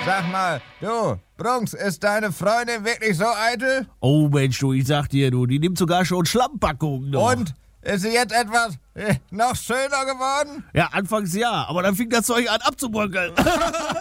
Sag mal, du, Brunks, ist deine Freundin wirklich so eitel? Oh Mensch, du, ich sag dir, du, die nimmt sogar schon Schlammpackungen noch. Und? Ist sie jetzt etwas noch schöner geworden? Ja, anfangs ja, aber dann fing das Zeug an abzubröckeln.